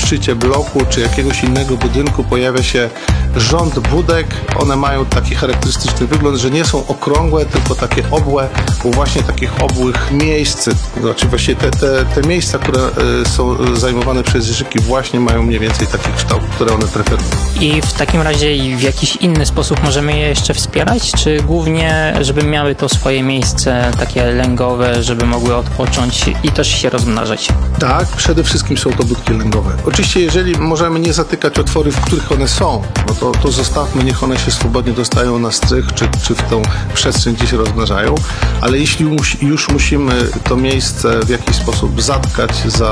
szczycie bloku czy jakiegoś innego budynku pojawia się rząd budek. One mają taki charakterystyczny wygląd, że nie są okrągłe, tylko takie obłe, u właśnie takich obłych miejsc. Znaczy właśnie te miejsca, które są zajmowane przez jeżyki, właśnie mają mniej więcej taki kształt, które one preferują. I w takim razie w jakiś inny sposób możemy je jeszcze wspierać, czy głównie, żeby miały to swoje miejsce takie lęgowe, żeby mogły odpocząć i też się rozmnażać? Tak, przede wszystkim są to budki lęgowe. Oczywiście, jeżeli możemy nie zatykać otwory, w których one są, no to zostawmy, niech one się swobodnie dostają na strych, czy w tą przestrzeń, gdzie się rozmnażają, ale jeśli już musimy to miejsce w jakiś sposób zatkać,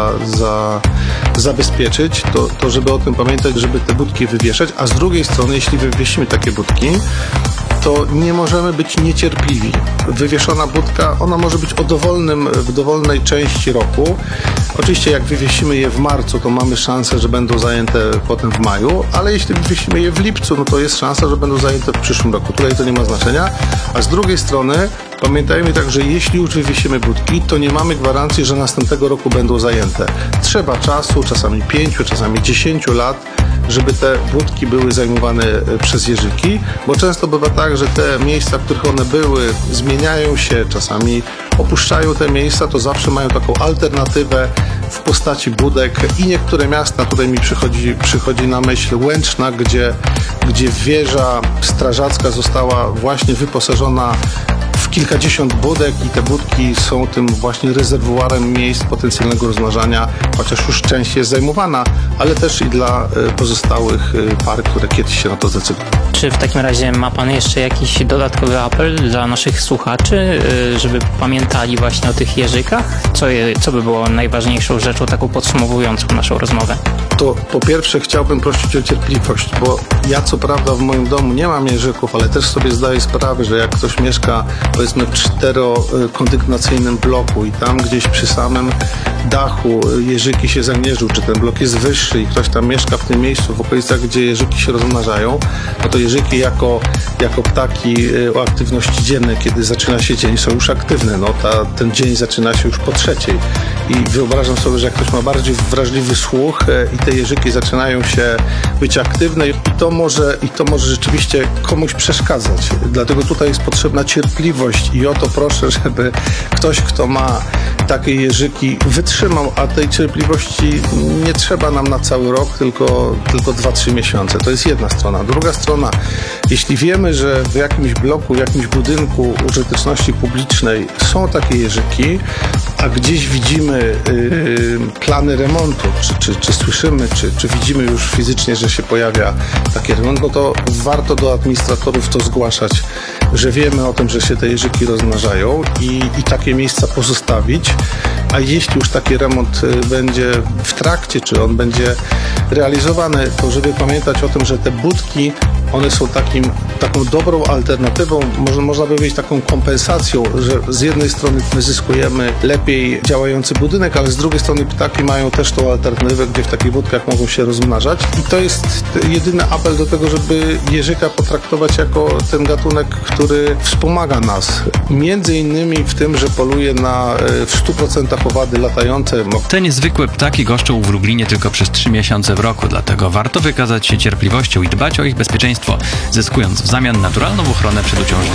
zabezpieczyć, to żeby o tym pamiętać, żeby te budki wywieszać, a z drugiej strony, jeśli wywiesimy takie budki, to nie możemy być niecierpliwi. Wywieszona budka, ona może być w dowolnej części roku. Oczywiście jak wywiesimy je w marcu, to mamy szansę, że będą zajęte potem w maju, ale jeśli wywiesimy je w lipcu, no to jest szansa, że będą zajęte w przyszłym roku. Tutaj to nie ma znaczenia. A z drugiej strony pamiętajmy także, jeśli już wywiesimy budki, to nie mamy gwarancji, że następnego roku będą zajęte. Trzeba czasu, czasami 5, czasami 10 lat, żeby te budki były zajmowane przez jeżyki, bo często bywa tak, że te miejsca, w których one były, zmieniają się, czasami opuszczają te miejsca, to zawsze mają taką alternatywę w postaci budek i niektóre miasta, tutaj mi przychodzi na myśl Łęczna, gdzie wieża strażacka została właśnie wyposażona w kilkadziesiąt budek i te budki są tym właśnie rezerwuarem miejsc potencjalnego rozmnażania, chociaż już część jest zajmowana, ale też i dla pozostałych par, które kiedyś się na to zdecydują. Czy w takim razie ma Pan jeszcze jakiś dodatkowy apel dla naszych słuchaczy, żeby pamiętali właśnie o tych jeżykach? Co by było najważniejszą rzeczą, taką podsumowującą naszą rozmowę? To po pierwsze chciałbym prosić o cierpliwość, bo ja co prawda w moim domu nie mam jeżyków, ale też sobie zdaję sprawę, że jak ktoś mieszka powiedzmy w 4-kondygnacyjnym bloku i tam gdzieś przy samym dachu jeżyki się zamierzył, czy ten blok jest wyższy i ktoś tam mieszka w tym miejscu, w okolicach, gdzie jeżyki się rozmnażają, no to jeżyki jako ptaki o aktywności dziennej, kiedy zaczyna się dzień, są już aktywne. No, ten dzień zaczyna się już po 3:00 i wyobrażam sobie, że jak ktoś ma bardziej wrażliwy słuch i te jeżyki zaczynają się być aktywne i to może rzeczywiście komuś przeszkadzać. Dlatego tutaj jest potrzebna cierpliwość i o to proszę, żeby ktoś, kto ma takie jeżyki, wytrzymał, a tej cierpliwości nie trzeba nam na cały rok, tylko 2-3 miesiące. To jest jedna strona. Druga strona, jeśli wiemy, że w jakimś bloku, w jakimś budynku użyteczności publicznej są takie jeżyki, a gdzieś widzimy plany remontu, czy słyszymy, czy widzimy już fizycznie, że się pojawia taki remont, no to warto do administratorów to zgłaszać, że wiemy o tym, że się te jeżyki rozmnażają i takie miejsca pozostawić, a jeśli już taki remont będzie w trakcie, czy on będzie realizowany, to żeby pamiętać o tym, że te budki, one są taką dobrą alternatywą, można by powiedzieć taką kompensacją, że z jednej strony wyzyskujemy lepiej działający budynek, ale z drugiej strony ptaki mają też tą alternatywę, gdzie w takich budkach mogą się rozmnażać i to jest jedyny apel do tego, żeby jeżyka potraktować jako ten gatunek, który wspomaga nas. Między innymi w tym, że poluje na w 100% owady latające. Te niezwykłe ptaki goszczą w Lublinie tylko przez 3 miesiące w roku, dlatego warto wykazać się cierpliwością i dbać o ich bezpieczeństwo, zyskując w zamian naturalną ochronę przed uciążliwymi